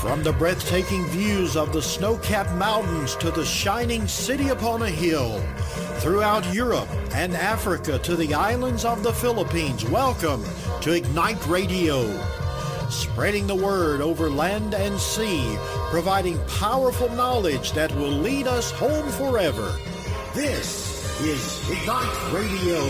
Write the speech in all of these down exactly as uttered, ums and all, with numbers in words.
From the breathtaking views of the snow-capped mountains to the shining city upon a hill, throughout Europe and Africa to the islands of the Philippines, welcome to Ignite Radio. Spreading the word over land and sea, providing powerful knowledge that will lead us home forever. This is Ignite Radio.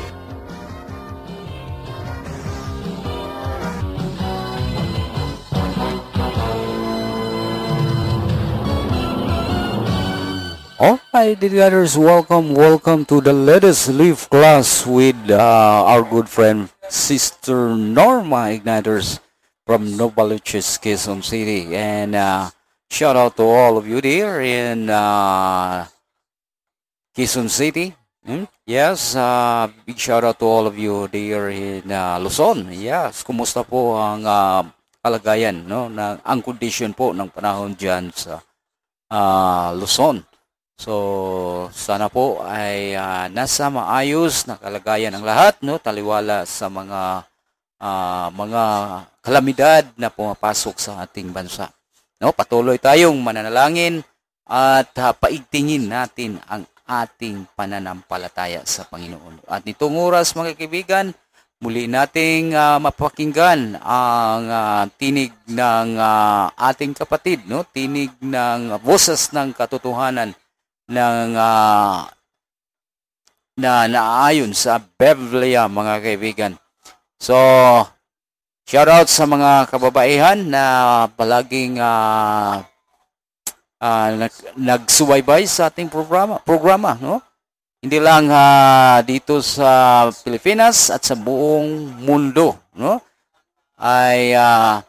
Alright, Igniters, welcome, welcome to the latest Live class with uh, our good friend, Sister Norma Igniters from Novaliches, Quezon City. And uh, shout out to all of you there in uh, Quezon City. Hmm? Yes, uh, big shout out to all of you there in uh, Luzon. Yes, kumusta po ang uh, kalagayan, no? Na, ang condition po ng panahon dyan sa uh, Luzon. So, sana po ay uh, nasa maayos na kalagayan ang lahat, no? Taliwala sa mga uh, mga kalamidad na pumapasok sa ating bansa. No, patuloy tayong mananalangin at uh, paigtingin natin ang ating pananampalataya sa Panginoon. At nitong oras, mga kaibigan, muli nating uh, mapakinggan ang uh, tinig ng uh, ating kapatid, no? Tinig ng boses ng katotohanan ng uh, na naayon sa Biblia, mga kaibigan. So, shout out sa mga kababaihan na palaging uh, uh, nag, nagsubaybay sa ating programa, programa, no? Hindi lang uh, dito sa Pilipinas at sa buong mundo, no? Ay uh,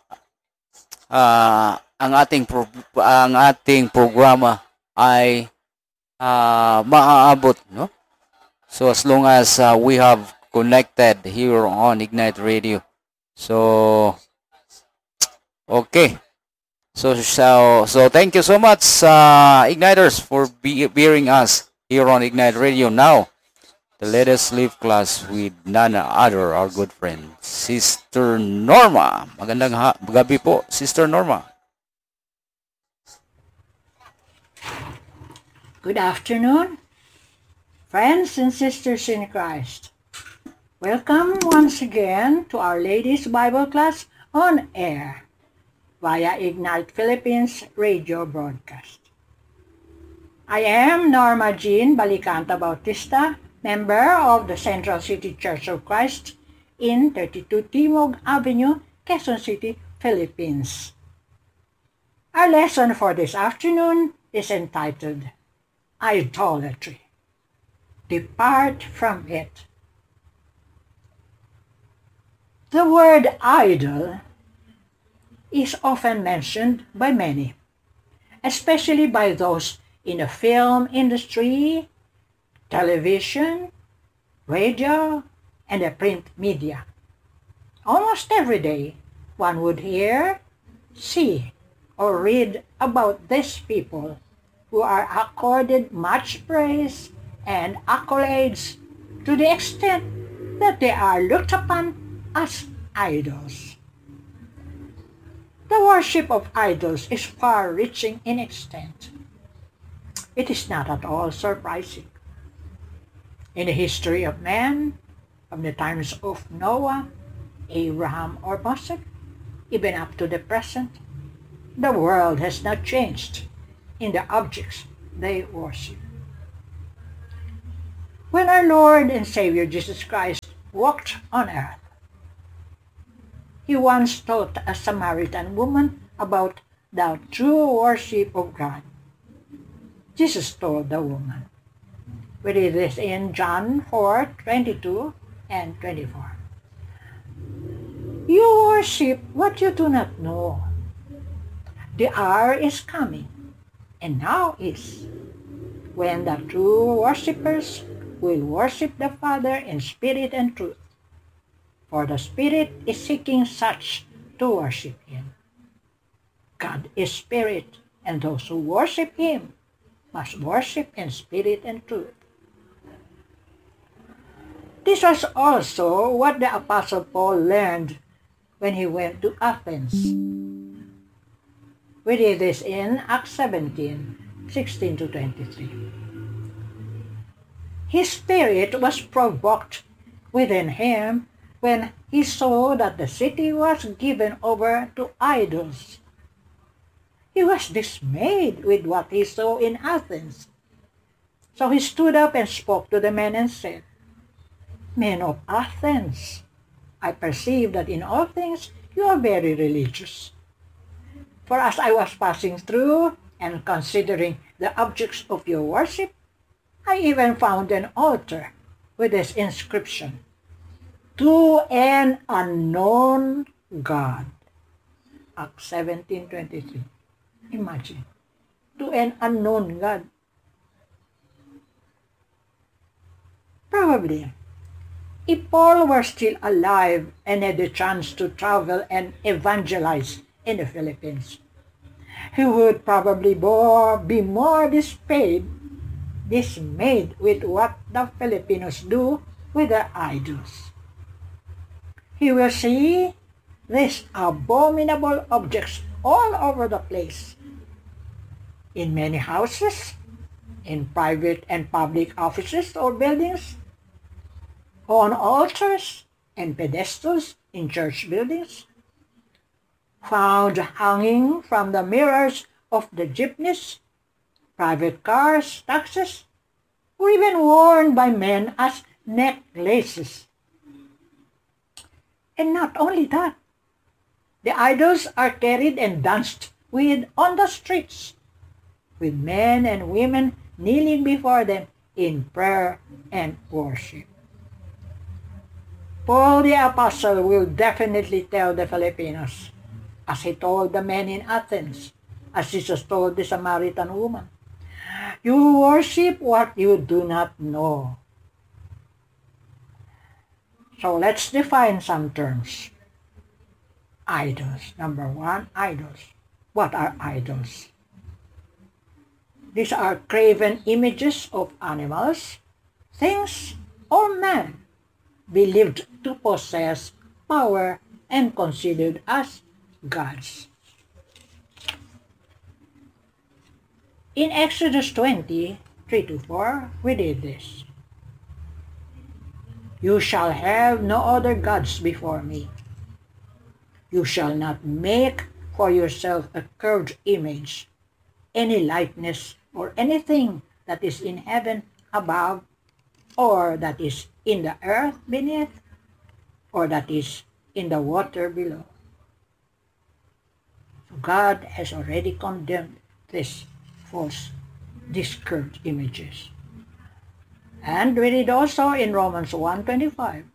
uh, ang ating pro, ang ating programa ay uh, maaabot, no? So as long as uh, we have connected here on Ignite Radio. So okay. So so so thank you so much, uh, Igniters, for be, bearing us here on Ignite Radio. Now, the latest Live class with none other, our good friend, Sister Norma. Magandang ha- gabi po, Sister Norma. Good afternoon, friends and sisters in Christ. Welcome once again to Our Lady's Bible class on air via Ignite Philippines radio broadcast. I am Norma Jean Balicanta Bautista, member of the Central City Church of Christ in thirty-two Timog Avenue, Quezon City, Philippines. Our lesson for this afternoon is entitled Idolatry. Depart from it. The word idol is often mentioned by many, especially by those in the film industry, television, radio, and the print media. Almost every day, one would hear, see, or read about these people who are accorded much praise and accolades to the extent that they are looked upon as idols. The worship of idols is far-reaching in extent. It is not at all surprising. In the history of man, from the times of Noah, Abraham, or Moses, even up to the present, the world has not changed in the objects they worship. When our Lord and Savior Jesus Christ walked on earth, He once taught a Samaritan woman about the true worship of God. Jesus told the woman, we read this in John four twenty-two and twenty-four. You worship what you do not know. The hour is coming, and now is, when the true worshippers will worship the Father in spirit and truth. For the Spirit is seeking such to worship Him. God is Spirit, and those who worship Him must worship in spirit and truth. This was also what the Apostle Paul learned when he went to Athens. We read this in Acts seventeen, sixteen to twenty-three. His spirit was provoked within him when he saw that the city was given over to idols. He was dismayed with what he saw in Athens. So he stood up and spoke to the men and said, Men of Athens, I perceive that in all things you are very religious. For as I was passing through and considering the objects of your worship, I even found an altar with this inscription, To an unknown God. Acts seventeen twenty-three. Imagine, to an unknown God. Probably, if Paul were still alive and had the chance to travel and evangelize in the Philippines, he would probably more, be more dismayed, dismayed with what the Filipinos do with their idols. He will see these abominable objects all over the place, in many houses, in private and public offices or buildings, on altars and pedestals in church buildings, found hanging from the mirrors of the jeepneys, private cars, taxis, or even worn by men as necklaces. And not only that, the idols are carried and danced with on the streets, with men and women kneeling before them in prayer and worship. Paul the Apostle will definitely tell the Filipinos, as he told the men in Athens, as Jesus told the Samaritan woman, You worship what you do not know. So let's define some terms. Idols. Number one, idols. What are idols? These are graven images of animals, things, or men believed to possess power and considered as gods. In Exodus twenty, three to four, we read this. You shall have no other gods before me. You shall not make for yourself a carved image, any likeness or anything that is in heaven above, or that is in the earth beneath, or that is in the water below. So God has already condemned these false, these carved images. And we read also in Romans one twenty-five,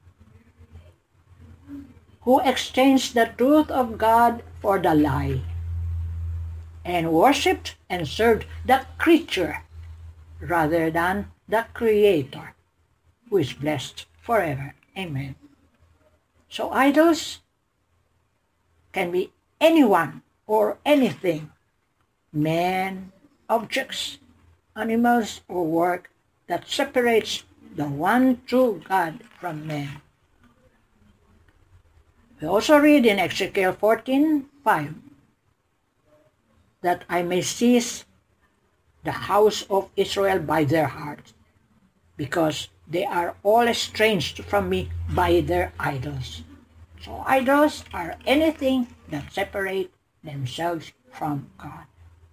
who exchanged the truth of God for the lie, and worshipped and served the creature rather than the Creator, who is blessed forever. Amen. So idols can be anyone or anything, man, objects, animals, or work that separates the one true God from man. We also read in Ezekiel fourteen five, that I may seize the house of Israel by their heart, because they are all estranged from me by their idols. So idols are anything that separate themselves from God.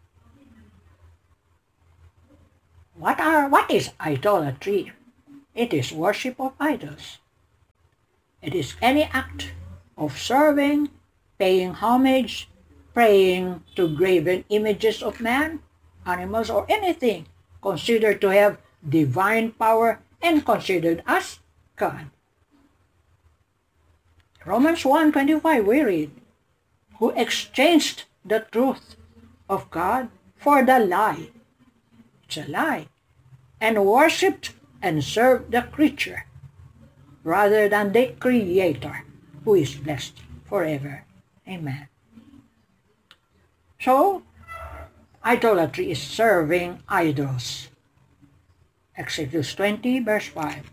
What are what is idolatry? It is worship of idols. It is any act of serving, paying homage, praying to graven images of man, animals, or anything considered to have divine power and considered as God. Romans one twenty-five we read, who exchanged the truth of God for the lie. It's a lie. And worshipped and served the creature rather than the Creator, who is blessed forever. Amen. So, idolatry is serving idols. Exodus twenty, verse five.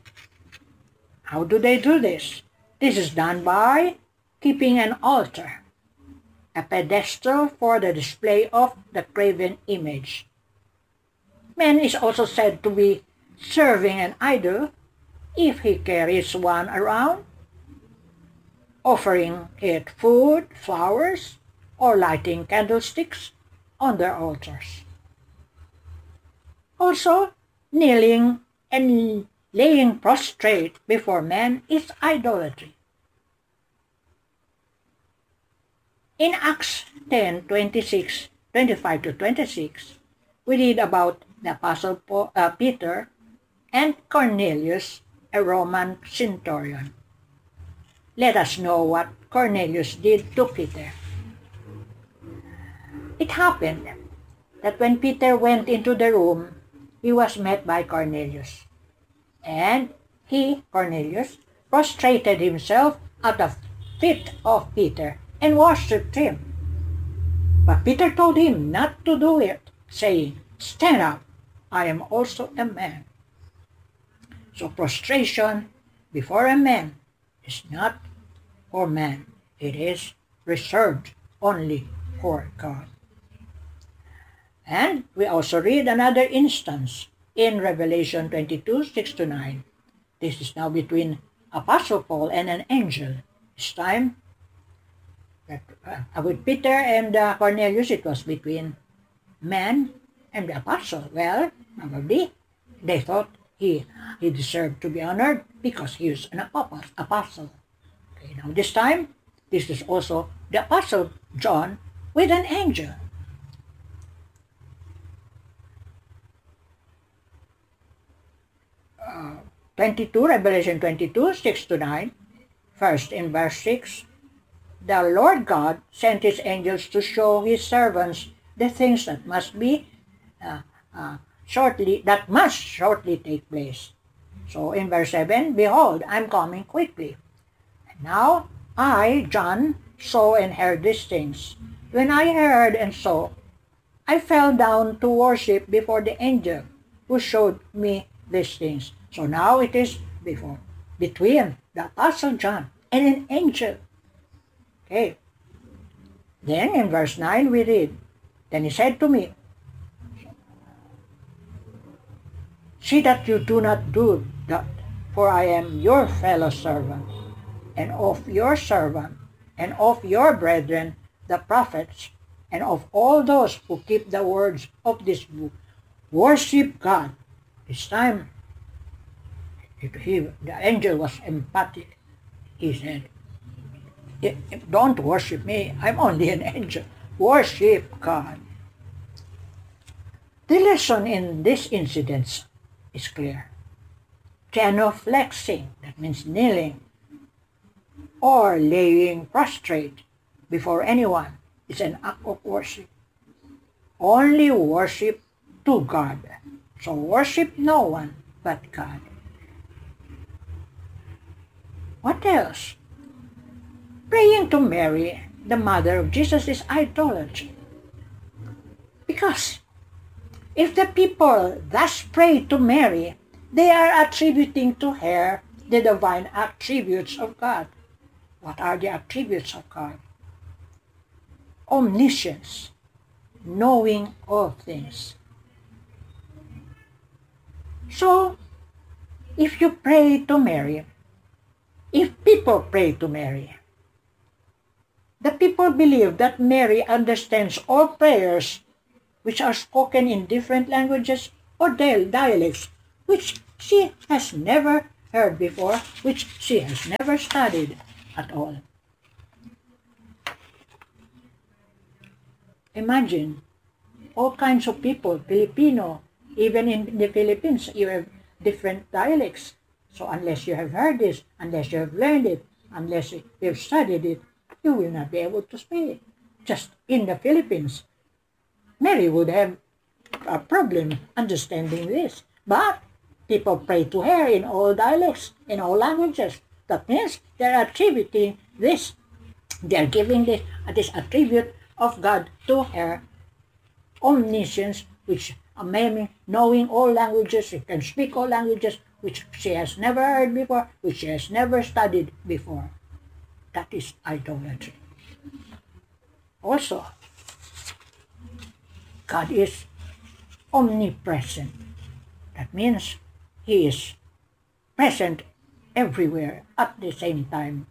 How do they do this? This is done by keeping an altar. a pedestal for the display of the graven image. Man is also said to be serving an idol if he carries one around, offering it food, flowers, or lighting candlesticks on their altars. Also, kneeling and laying prostrate before man is idolatry. In Acts ten, twenty-six, twenty-five to twenty-six, we read about the Apostle Paul, uh, Peter and Cornelius, a Roman centurion. Let us know what Cornelius did to Peter. It happened that when Peter went into the room, he was met by Cornelius. And he, Cornelius, prostrated himself at the feet of Peter and worshipped him. But Peter told him not to do it, saying, "Stand up, I am also a man." So prostration before a man is not for man. It is reserved only for God. And we also read another instance in Revelation twenty-two, six to nine. This is now between Apostle Paul and an angel. This time, that, uh, with Peter and uh, Cornelius, it was between man and the apostle. Well, probably they thought he, he deserved to be honored because he was an apostle. Okay, now this time, this is also the Apostle John with an angel. Uh, twenty-two, Revelation twenty-two, six to nine. First in verse six, the Lord God sent his angels to show his servants the things that must be uh, uh, shortly, that must shortly take place. So in verse seven, behold, I'm coming quickly. And now I, John, saw and heard these things. When I heard and saw, I fell down to worship before the angel who showed me these things. So now it is before, between the Apostle John and an angel. Okay. Then in verse nine we read, then he said to me, "See that you do not do that, for I am your fellow servant, and of your servant, and of your brethren, the prophets, and of all those who keep the words of this book. Worship God." This time, it, he, the angel was emphatic. He said, "Don't worship me, I'm only an angel. Worship God." The lesson in this incident is clear. Genuflexing, that means kneeling, or laying prostrate before anyone is an act of worship. Only worship to God. So worship no one but God. What else? Praying to Mary, the mother of Jesus, is idolatry. Because if the people thus pray to Mary, they are attributing to her the divine attributes of God. What are the attributes of God? Omniscience, knowing all things. So, if you pray to Mary, if people pray to Mary, the people believe that Mary understands all prayers which are spoken in different languages or dialects, which she has never heard before, which she has never studied at all. Imagine all kinds of people, Filipino, even in the Philippines, you have different dialects. So unless you have heard this, unless you have learned it, unless you have studied it, you will not be able to speak it. Just in the Philippines, Mary would have a problem understanding this. But people pray to her in all dialects, in all languages. That means they're attributing this, they're giving this, this attribute of God to her. Omniscience, which meaning knowing all languages, she can speak all languages, which she has never heard before, which she has never studied before. That is idolatry. Also, God is omnipresent. That means He is present everywhere at the same time.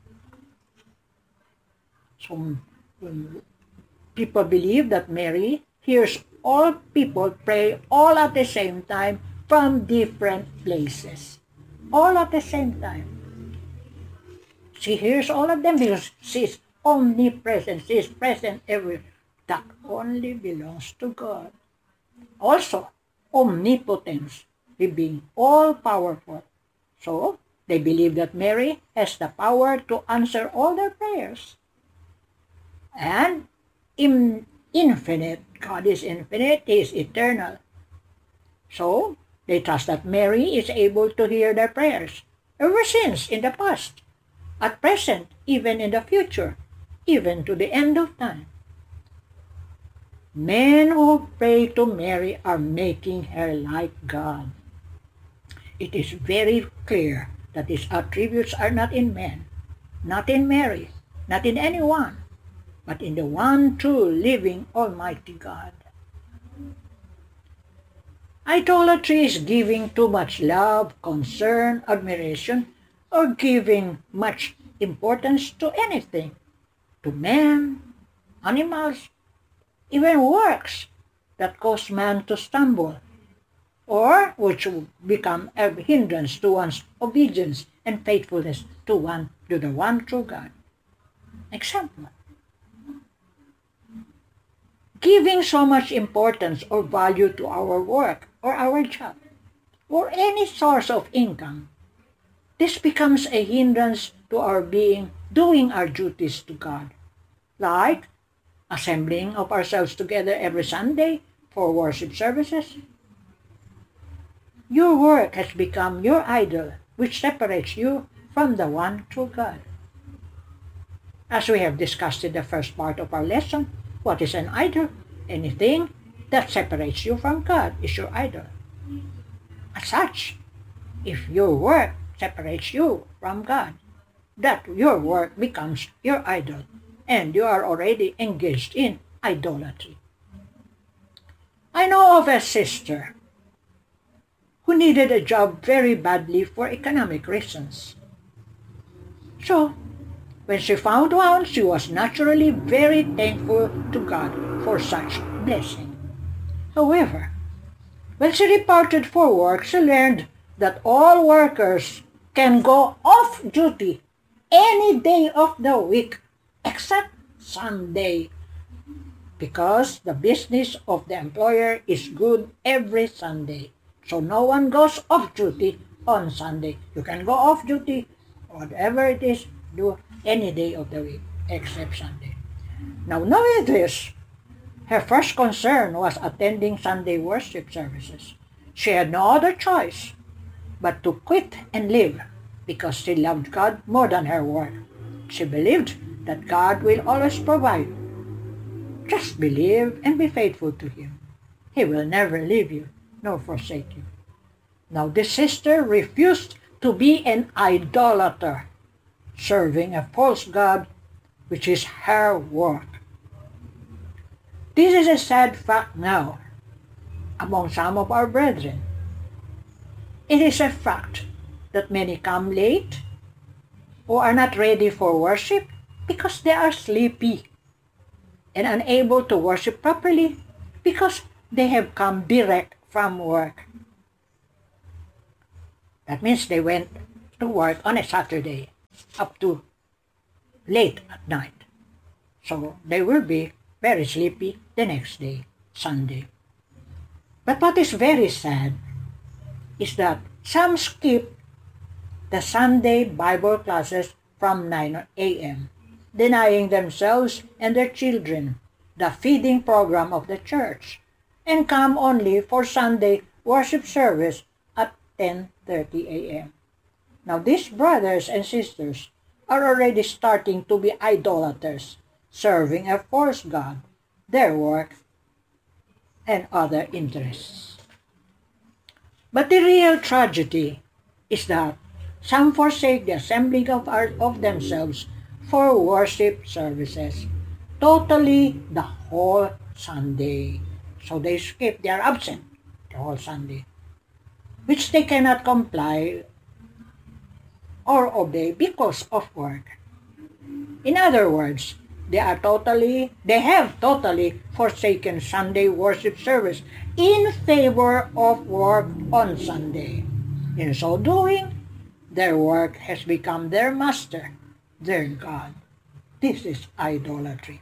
So um, people believe that Mary hears all people pray all at the same time from different places. All at the same time. She hears all of them because she is omnipresent. She is present everywhere. That only belongs to God. Also, omnipotence, He being all-powerful. So, they believe that Mary has the power to answer all their prayers. And in infinite, God is infinite, He is eternal. So, they trust that Mary is able to hear their prayers ever since in the past, at present, even in the future, even to the end of time. Men who pray to Mary are making her like God. It is very clear that His attributes are not in men, not in Mary, not in anyone, but in the one true living Almighty God. Idolatry is giving too much love, concern, admiration, or giving much importance to anything, to men, animals, even works that cause man to stumble, or which will become a hindrance to one's obedience and faithfulness to one to the one true God. Example: giving so much importance or value to our work or our job or any source of income, this becomes a hindrance to our being doing our duties to God, like assembling of ourselves together every Sunday for worship services. Your work has become your idol, which separates you from the one true God. As we have discussed in the first part of our lesson, what is an idol? Anything that separates you from God is your idol. As such, if your work separates you from God, that your work becomes your idol, and you are already engaged in idolatry. I know of a sister who needed a job very badly for economic reasons. So, when she found one, she was naturally very thankful to God for such blessing. However, when she reported for work, she learned that all workers can go off duty any day of the week except Sunday, because the business of the employer is good every Sunday. So no one goes off duty on Sunday. You can go off duty, whatever it is, do any day of the week except Sunday. Now, knowing this, her first concern was attending Sunday worship services. She had no other choice but to quit and leave because she loved God more than her work. She believed that God will always provide. Just believe and be faithful to Him. He will never leave you nor forsake you. Now, this sister refused to be an idolater, serving a false god, which is her work. This is a sad fact now among some of our brethren. It is a fact that many come late or are not ready for worship because they are sleepy and unable to worship properly because they have come direct from work. That means they went to work on a Saturday up to late at night. So they will be very sleepy the next day, Sunday. But what is very sad is that some skip the Sunday Bible classes from nine a m, denying themselves and their children the feeding program of the church, and come only for Sunday worship service at ten thirty a m Now these brothers and sisters are already starting to be idolaters, serving a false god, their work, and other interests. But the real tragedy is that some forsake the assembling of, our, of themselves for worship services totally the whole Sunday. So they skip, they are absent the whole Sunday, which they cannot comply or obey because of work. In other words, they are totally, they have totally forsaken Sunday worship service in favor of work on Sunday. In so doing, their work has become their master, their God. This is idolatry.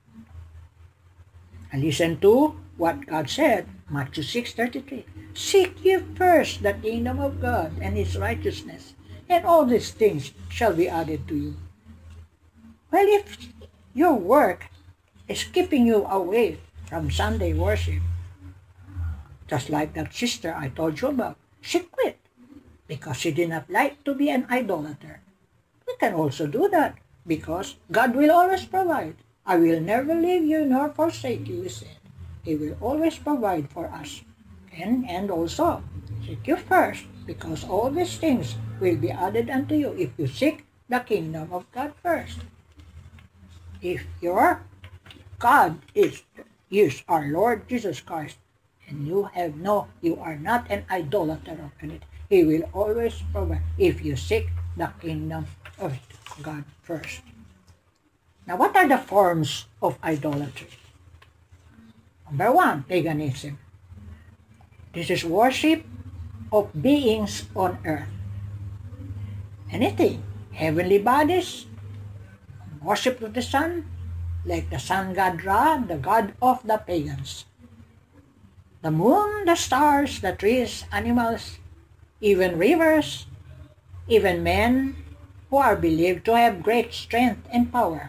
And listen to what God said, Matthew six thirty-three. Seek ye first the kingdom of God and his righteousness, and all these things shall be added to you. Well, if your work is keeping you away from Sunday worship, just like that sister I told you about, she quit because she did not like to be an idolater. We can also do that because God will always provide. I will never leave you nor forsake you, he said. He will always provide for us. And, and also, seek you first, because all these things will be added unto you if you seek the kingdom of God first. If your God is, is our Lord Jesus Christ, and you have no, you are not an idolater of anything, he will always provide if you seek the kingdom of God first. Now, what are the forms of idolatry? Number one, paganism. This is worship of beings on earth. Anything, heavenly bodies, worship of the sun, like the sun god Ra, the god of the pagans. The moon, the stars, the trees, animals, even rivers, even men who are believed to have great strength and power.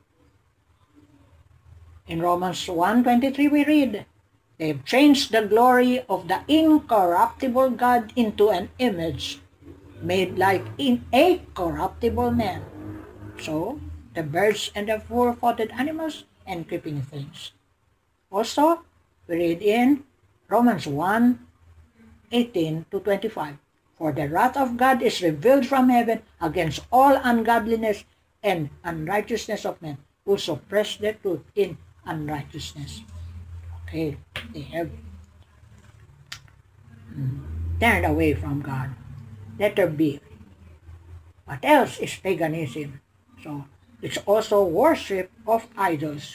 In Romans one twenty-three we read, they have changed the glory of the incorruptible God into an image made like in a corruptible man. So, the birds and the four-footed animals and creeping things. Also, we read in Romans one eighteen to twenty-five, for the wrath of God is revealed from heaven against all ungodliness and unrighteousness of men who suppress the truth in unrighteousness. Okay, they have turned away from God. Letter B. What else is paganism? So, it's also worship of idols.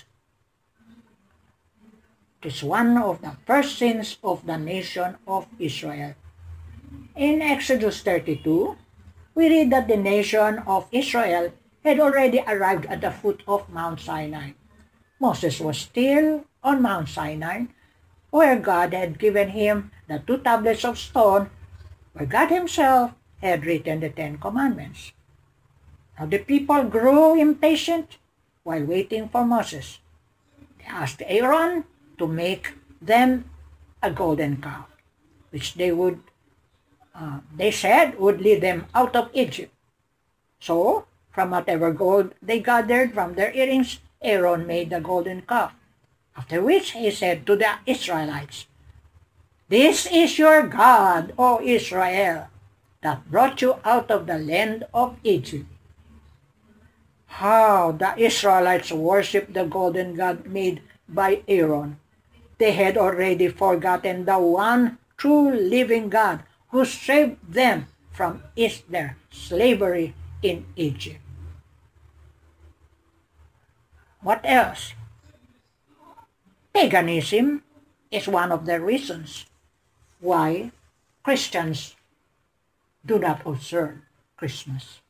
It is one of the first sins of the nation of Israel. In Exodus thirty-two, we read that the nation of Israel had already arrived at the foot of Mount Sinai. Moses was still on Mount Sinai, where God had given him the two tablets of stone, where God himself had written the Ten Commandments. Now the people grew impatient while waiting for Moses. They asked Aaron to make them a golden calf, which they would, uh, they said, would lead them out of Egypt. So, from whatever gold they gathered from their earrings, Aaron made the golden calf. After which he said to the Israelites, "This is your God, O Israel, that brought you out of the land of Egypt." How the Israelites worshiped the golden god made by Aaron. They had already forgotten the one true living God who saved them from their slavery in Egypt. What else? Paganism is one of the reasons why Christians do not observe Christmas.